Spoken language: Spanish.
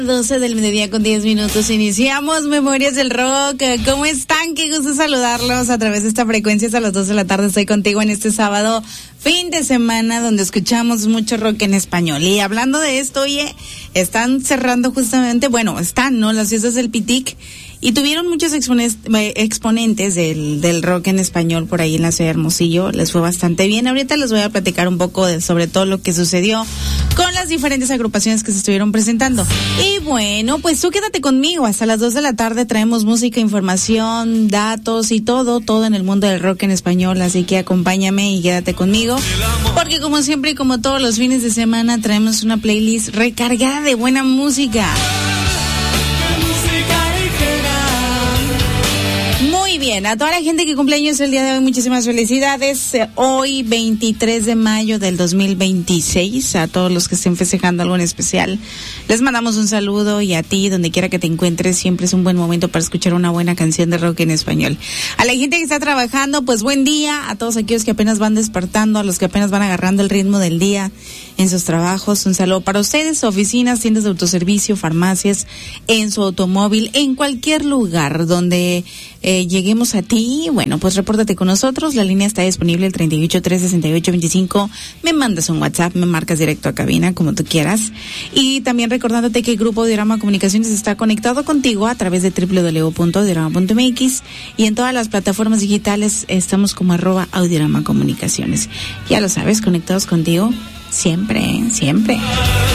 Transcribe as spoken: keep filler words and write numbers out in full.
doce del mediodía con diez minutos. Iniciamos Memorias del Rock. ¿Cómo están? Qué gusto saludarlos a través de esta frecuencia. A las dos de la tarde estoy contigo en este sábado, fin de semana, donde escuchamos mucho rock en español. Y hablando de esto, oye, están cerrando justamente, bueno, están, ¿no? Las fiestas del Pitic. Y tuvieron muchos exponentes del, del rock en español por ahí en la ciudad de Hermosillo. Les fue bastante bien. Ahorita les voy a platicar un poco de, sobre todo lo que sucedió con las diferentes agrupaciones que se estuvieron presentando. Y bueno, pues tú quédate conmigo. Hasta las dos de la tarde traemos música, información, datos y todo, todo en el mundo del rock en español. Así que acompáñame y quédate conmigo. Porque como siempre y como todos los fines de semana traemos una playlist recargada de buena música. Bien, a toda la gente que cumple años el día de hoy, muchísimas felicidades. Hoy, veintitrés de mayo del dos mil veintiséis, a todos los que estén festejando algo en especial, les mandamos un saludo, y a ti, donde quiera que te encuentres, siempre es un buen momento para escuchar una buena canción de rock en español. A la gente que está trabajando, pues buen día. A todos aquellos que apenas van despertando, a los que apenas van agarrando el ritmo del día en sus trabajos, un saludo para ustedes. Oficinas, tiendas de autoservicio, farmacias, en su automóvil, en cualquier lugar donde eh, lleguemos a ti, bueno, pues repórtate con nosotros. La línea está disponible, el treinta y ocho, tres, sesenta y ocho, veinticinco. Me mandas un WhatsApp, me marcas directo a cabina, como tú quieras. Y también recordándote que el Grupo Audiorama Comunicaciones está conectado contigo a través de doble u doble u doble u punto audiorama punto m x, y en todas las plataformas digitales estamos como arroba Audiorama Comunicaciones. Ya lo sabes, conectados contigo siempre, siempre.